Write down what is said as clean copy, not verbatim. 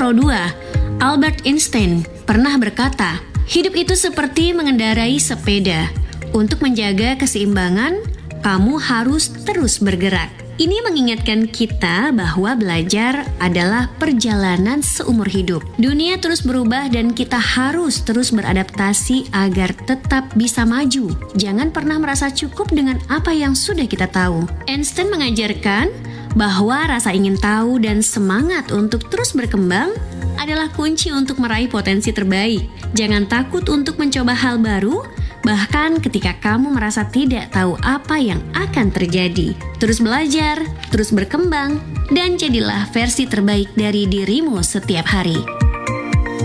Pro 2, Albert Einstein pernah berkata, hidup itu seperti mengendarai sepeda. Untuk menjaga keseimbangan, kamu harus terus bergerak. Ini mengingatkan kita bahwa belajar adalah perjalanan seumur hidup. Dunia terus berubah dan kita harus terus beradaptasi agar tetap bisa maju. Jangan pernah merasa cukup dengan apa yang sudah kita tahu. Einstein mengajarkan bahwa rasa ingin tahu dan semangat untuk terus berkembang adalah kunci untuk meraih potensi terbaik. Jangan takut untuk mencoba hal baru, bahkan ketika kamu merasa tidak tahu apa yang akan terjadi. Terus belajar, terus berkembang, dan jadilah versi terbaik dari dirimu setiap hari.